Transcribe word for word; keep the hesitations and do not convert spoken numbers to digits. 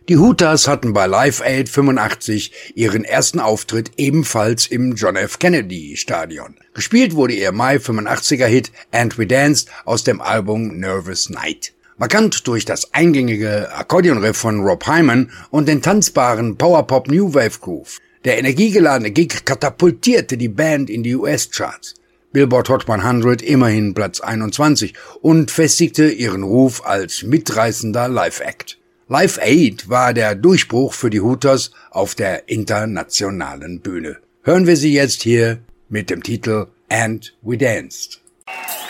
Die Hooters hatten bei Live Aid fünfundachtzig ihren ersten Auftritt ebenfalls im John F. Kennedy Stadion. Gespielt wurde ihr Mai fünfundachtziger Hit And We Danced aus dem Album Nervous Night. Markant durch das eingängige Akkordeonriff von Rob Hyman und den tanzbaren Powerpop New Wave Groove. Der energiegeladene Gig katapultierte die Band in die U S-Charts. Billboard Hot hundert immerhin Platz einundzwanzig und festigte ihren Ruf als mitreißender Live-Act. Live Aid war der Durchbruch für die Hooters auf der internationalen Bühne. Hören wir sie jetzt hier mit dem Titel And We Danced.